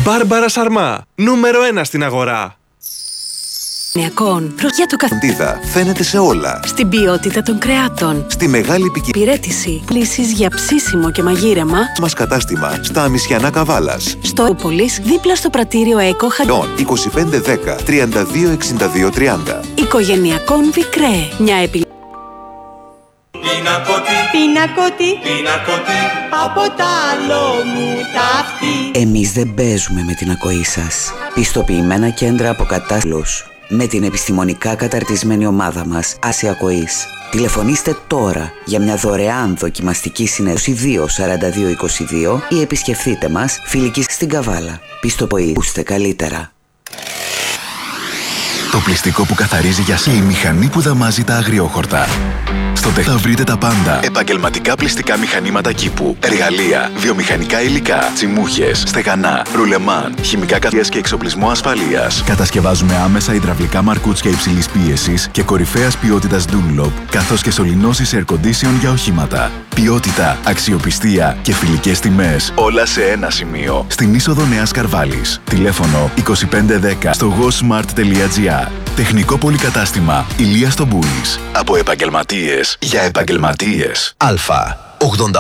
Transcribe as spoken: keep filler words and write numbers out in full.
Μπάρμπαρα Σαρμά, νούμερο ένα στην αγορά. Για το Φροντίδα φαίνεται σε όλα. Στην ποιότητα των κρεάτων. Στη μεγάλη ποικιλία. Υπηρέτηση. Λύσεις για ψήσιμο και μαγείρεμα. Μας κατάστημα στα Αμισιανά Καβάλας. Στο Πόλης, δίπλα στο πρατήριο ΕΚΟ Χαλιών. είκοσι πέντε δέκα τριάντα δύο εξήντα δύο τριάντα. Οικογενειακών Βικρέ. Μια επιλογή. Πινακότι, Πινακότι, πινακότι, από τα άλλο μου ταύτη. Εμείς δεν παίζουμε με την ακοή σας. Πιστοποιημένα κέντρα αποκατάστασης με την επιστημονικά καταρτισμένη ομάδα μας Άση Ακοής. Τηλεφωνήστε τώρα για μια δωρεάν δοκιμαστική συνέντευξη δύο σαράντα δύο είκοσι δύο ή επισκεφτείτε μας φιλική στην Καβάλα. Πιστοποιήστε καλύτερα. Το πλυστικό που καθαρίζει για σας. Η μηχανή που δαμάζει τα αγριόχορτα. Στο Τεχ θα βρείτε τα πάντα. Επαγγελματικά πλυστικά μηχανήματα κήπου, εργαλεία, βιομηχανικά υλικά, τσιμούχες, στεγανά, ρουλεμάν, χημικά κατασκευές και εξοπλισμό ασφαλείας. Κατασκευάζουμε άμεσα υδραυλικά μαρκούτσια υψηλής πίεσης και κορυφαίας ποιότητας Dunlop, καθώς και σωληνώσεις air condition για οχήματα. Ποιότητα, αξιοπιστία και φιλικές τιμές. Όλα σε ένα σημείο. Στην είσοδο Νέας Καρβάλης. Τηλέφωνο είκοσι πέντε δέκα στο gosmart τελεία gr. Τεχνικό πολυκατάστημα Ηλίας Τομπούλης. Από επαγγελματίες για επαγγελματίες. Α. ογδόντα